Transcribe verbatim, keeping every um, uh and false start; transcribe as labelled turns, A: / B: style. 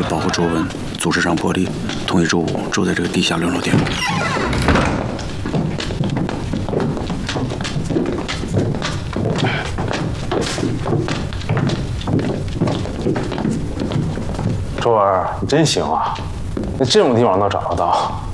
A: 保护周文，组织上破例，同意周武住在这个地下六楼店。
B: 周儿，你真行啊！你这种地方能找得到？